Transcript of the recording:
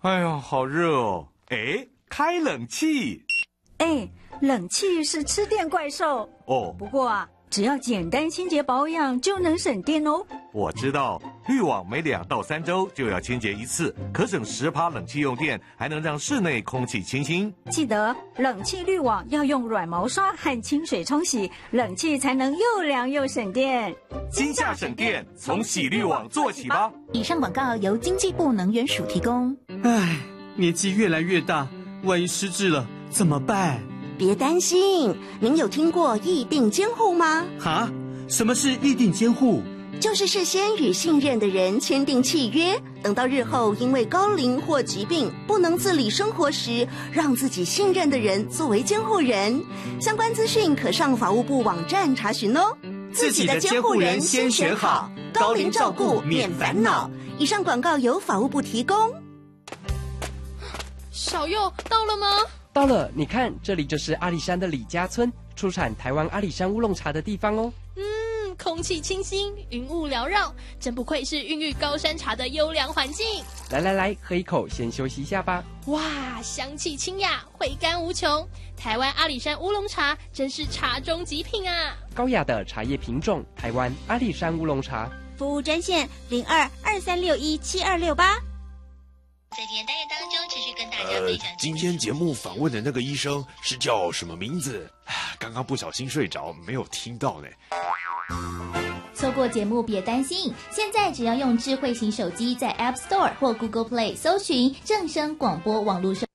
哎呀，好热哦！哎，开冷气。 哎，冷气是吃电怪兽哦。 不过啊，只要简单清洁保养就能省电哦。 我知道，滤网每2到3周就要清洁一次，可省10%冷气用电，还能让室内空气清新。 记得冷气滤网要用软毛刷和清水冲洗，冷气才能又凉又省电。 今夏省电，从洗滤网做起吧。 以上广告由经济部能源署提供。 唉，年纪越来越大，万一失智了怎么办？ 别担心，您有听过议定监护吗？ 哈？什么是议定监护？ 就是事先与信任的人签订契约，等到日后因为高龄或疾病不能自理生活时，让自己信任的人作为监护人。相关资讯可上法务部网站查询哦。 自己的监护人先选好，高龄照顾免烦恼。 以上广告由法务部提供。 小佑到了吗？ 到了，你看，这里就是阿里山的李家村，出产台湾阿里山乌龙茶的地方哦。 空气清新，云雾缭绕，真不愧是孕育高山茶的优良环境。 来，喝一口，先休息一下吧。 哇，香气清雅，回甘无穷。台湾阿里山乌龙茶真是茶中极品啊！ 高雅的茶叶品种，台湾阿里山乌龙茶。 服务专线0223617268。 在今天单元当中，持续跟大家分享。 今天节目访问的那个医生是叫什么名字？刚刚不小心睡着，没有听到呢。 错过节目别担心，现在只要用智慧型手机在 App Store 或 Google Play 搜寻正声广播网络收